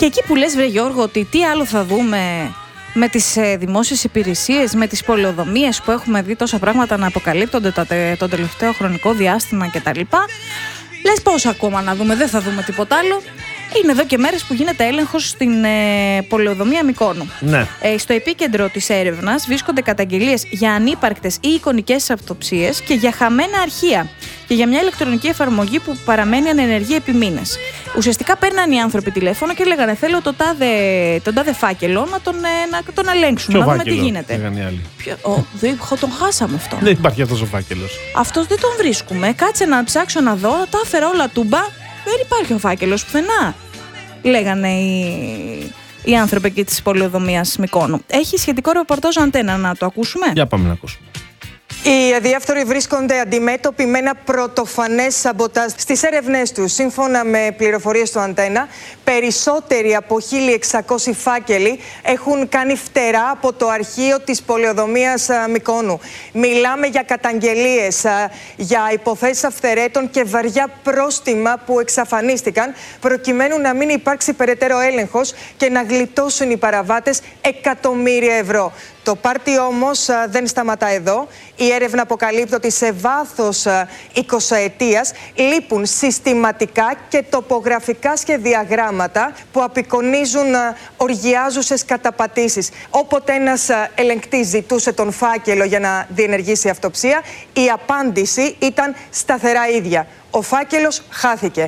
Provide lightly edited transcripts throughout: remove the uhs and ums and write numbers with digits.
Και εκεί που λες, βρε Γιώργο, ότι τι άλλο θα δούμε με τις δημόσιες υπηρεσίες, με τις πολεοδομίες που έχουμε δει τόσα πράγματα να αποκαλύπτονται το τελευταίο χρονικό διάστημα κτλ. Λες πώς ακόμα να δούμε, δεν θα δούμε τίποτα άλλο. Είναι εδώ και μέρες που γίνεται έλεγχος στην πολεοδομία Μυκόνου. Ναι. Στο επίκεντρο της έρευνας βρίσκονται καταγγελίες για ανύπαρκτες ή εικονικές αυτοψίες και για χαμένα αρχεία και για μια ηλεκτρονική εφαρμογή που παραμένει ανενεργή επί μήνες. Ουσιαστικά παίρναν οι άνθρωποι τηλέφωνο και λέγανε θέλω τον τάδε φάκελο να τον ελέγξουμε, να δούμε τι γίνεται. Τον χάσαμε αυτό. Δεν υπάρχει αυτός ο φάκελος. Αυτός δεν τον βρίσκουμε. Κάτσε να ψάξω να δω, τα έφερα όλα τούμπα. Δεν υπάρχει ο φάκελος πουθενά, λέγανε οι άνθρωποι εκεί της πολεοδομίας Μυκόνου. Έχει σχετικό ρεπορτάζ Αντένα, να το ακούσουμε. Για πάμε να ακούσουμε. Οι αδιάφθοροι βρίσκονται αντιμέτωποι με ένα πρωτοφανές σαμποτάζ στις έρευνές τους. Σύμφωνα με πληροφορίες του Αντένα, περισσότεροι από 1.600 φάκελοι έχουν κάνει φτερά από το αρχείο της πολεοδομίας Μυκόνου. Μιλάμε για καταγγελίες, για υποθέσεις αυθαιρέτων και βαριά πρόστιμα που εξαφανίστηκαν προκειμένου να μην υπάρξει περαιτέρω έλεγχος και να γλιτώσουν οι παραβάτες εκατομμύρια ευρώ. Το πάρτι όμως δεν σταματά εδώ. Η έρευνα αποκαλύπτει ότι σε βάθος 20 ετίας λείπουν συστηματικά και τοπογραφικά σχεδιαγράμματα που απεικονίζουν οργιάζουσες καταπατήσεις. Όποτε ένας ελεγκτής ζητούσε τον φάκελο για να διενεργήσει αυτοψία, η απάντηση ήταν σταθερά ίδια. Ο φάκελος χάθηκε.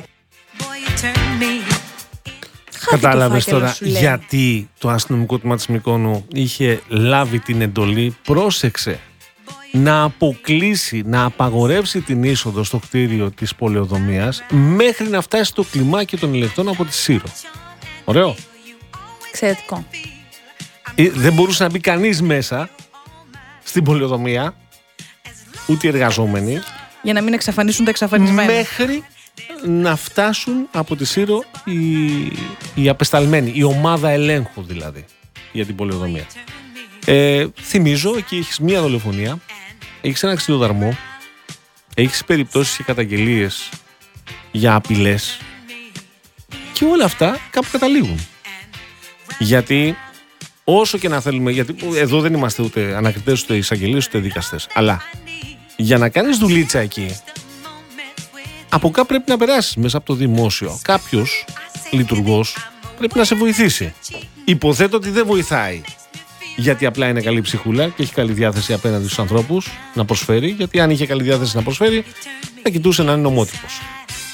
Κατάλαβες τώρα γιατί το αστυνομικό τμήμα της Μυκόνου είχε λάβει την εντολή, πρόσεξε, να αποκλείσει, να απαγορεύσει την είσοδο στο κτίριο της πολεοδομίας μέχρι να φτάσει στο κλιμάκι των ηλεκτρών από τη Σύρο. Ωραίο. Εξαιρετικό. Δεν μπορούσε να μπει κανείς μέσα στην πολεοδομία, ούτε οι εργαζόμενοι, για να μην εξαφανίσουν τα εξαφανισμένα. Μέχρι να φτάσουν από τη Σύρο οι απεσταλμένοι, η ομάδα ελέγχου δηλαδή για την πολεοδομία. Θυμίζω, εκεί έχεις μία δολοφονία, έχεις ένα ξυλοδαρμό, έχεις περιπτώσεις και καταγγελίες για απειλές και όλα αυτά κάπου καταλήγουν. Γιατί όσο και να θέλουμε, γιατί εδώ δεν είμαστε ούτε ανακριτές, ούτε εισαγγελίες, ούτε δικαστές, αλλά για να κάνεις δουλίτσα εκεί, από κάπου πρέπει να περάσεις μέσα από το δημόσιο. Κάποιος λειτουργός πρέπει να σε βοηθήσει. Υποθέτω ότι δεν βοηθάει, γιατί απλά είναι καλή ψυχούλα και έχει καλή διάθεση απέναντι στους ανθρώπους να προσφέρει. Γιατί αν είχε καλή διάθεση να προσφέρει, θα κοιτούσε να είναι ομότυπος.